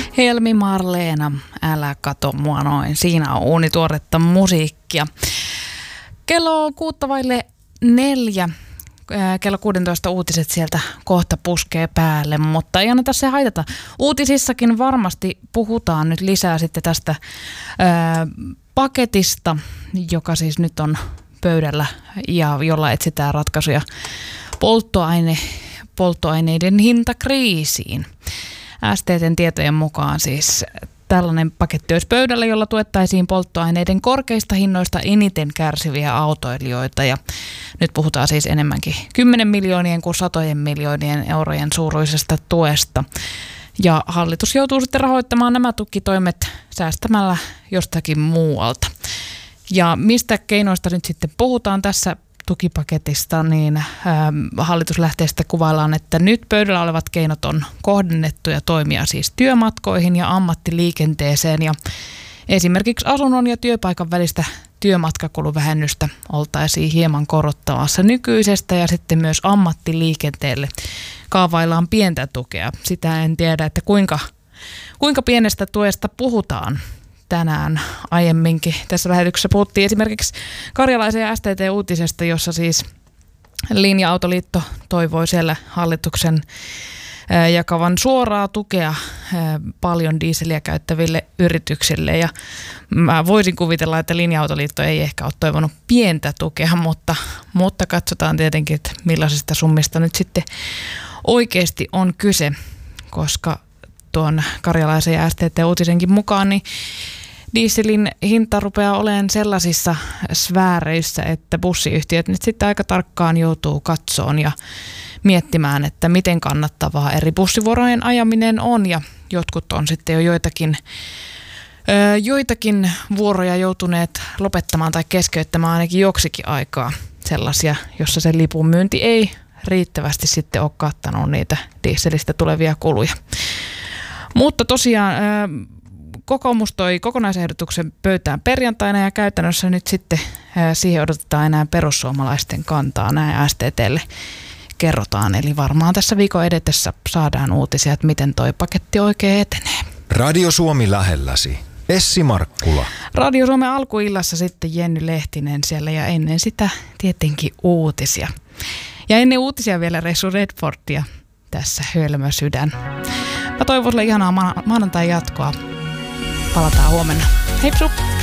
Helmi Marleena, älä kato mua noin. Siinä on uunituoretta musiikkia. Kello on 3:06. Kello 16 uutiset sieltä kohta puskee päälle, mutta ei anneta se haitata. Uutisissakin varmasti puhutaan nyt lisää sitten tästä paketista, joka siis nyt on pöydällä ja jolla etsitään ratkaisuja polttoaineiden hintakriisiin. STT:n tietojen mukaan siis tällainen paketti olisi pöydällä, jolla tuettaisiin polttoaineiden korkeista hinnoista eniten kärsiviä autoilijoita. Ja nyt puhutaan siis enemmänkin 10 miljoonien kuin 100 miljoonien eurojen suuruisesta tuesta. Ja hallitus joutuu sitten rahoittamaan nämä tukitoimet säästämällä jostakin muualta. Ja mistä keinoista nyt sitten puhutaan tässä tukipaketista, niin hallitus lähtee sitten kuvaillaan, että nyt pöydällä olevat keinot on kohdennettuja toimia siis työmatkoihin ja ammattiliikenteeseen. Ja esimerkiksi asunnon ja työpaikan välistä työmatkakuluvähennystä oltaisiin hieman korottamassa nykyisestä ja sitten myös ammattiliikenteelle kaavaillaan pientä tukea. Sitä en tiedä, että kuinka pienestä tuesta puhutaan. Tänään aiemminkin tässä lähetyksessä puhuttiin esimerkiksi Karjalaisen ja STT-uutisesta, jossa siis Linja-autoliitto toivoi siellä hallituksen jakavan suoraa tukea paljon dieseliä käyttäville yrityksille. Ja mä voisin kuvitella, että Linja-autoliitto ei ehkä ole toivonut pientä tukea, mutta katsotaan tietenkin, että millaisista summista nyt sitten oikeasti on kyse, koska tuon Karjalaisen ja STT-uutisenkin mukaan niin dieselin hinta rupeaa olemaan sellaisissa sfääreissä, että bussiyhtiöt nyt sitten aika tarkkaan joutuu katsoon ja miettimään, että miten kannattavaa eri bussivuorojen ajaminen on. Ja jotkut on sitten jo joitakin vuoroja joutuneet lopettamaan tai keskeyttämään ainakin joksikin aikaa sellaisia, jossa se lipun myynti ei riittävästi sitten ole kattanut niitä dieselistä tulevia kuluja. Mutta tosiaan kokoomus toi kokonaisehdotuksen pöytään perjantaina ja käytännössä nyt sitten siihen odotetaan enää perussuomalaisten kantaa, näin STT:lle kerrotaan. Eli varmaan tässä viikon edetessä saadaan uutisia, että miten toi paketti oikein etenee. Radio Suomi lähelläsi. Essi Markkula. Radio Suomen alkuillassa sitten Jenny Lehtinen siellä ja ennen sitä tietenkin uutisia. Ja ennen uutisia vielä Ressu Redfordia tässä Hölmö sydän. Mä toivon sulle ihanaa maanantai jatkoa. Palataan huomenna. Heipsu!